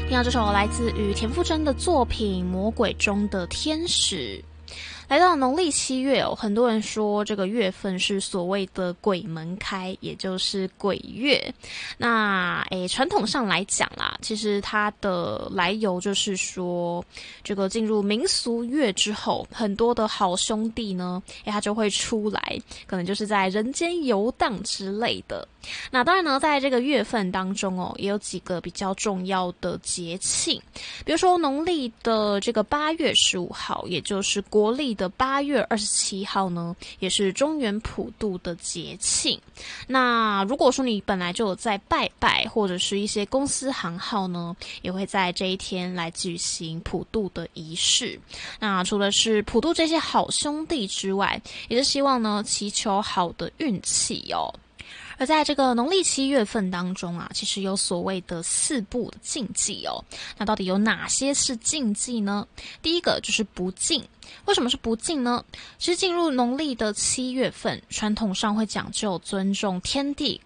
听到这首来自于田馥甄的作品《魔鬼中的天使》。来到农历7月哦，很多人说这个月份是所谓的鬼门开，也就是鬼月。那传统上来讲啦，其实它的来由就是说，这个进入民俗月之后，很多的好兄弟呢，他就会出来，可能就是在人间游荡之类的。那当然呢，在这个月份当中哦，也有几个比较重要的节庆，比如说农历的这个8月15号，也就是国历的8月27号呢，也是中元普渡的节庆。那如果说你本来就有在拜拜，或者是一些公司行号呢，也会在这一天来举行普渡的仪式。那除了是普渡这些好兄弟之外，也是希望呢祈求好的运气哦。而在这个农历7月份当中啊，其实有所谓的4不的禁忌哦。那到底有哪些是禁忌呢？第一个就是不敬。为什么是不敬呢？其实进入农历的7月份，传统上会讲究尊重天地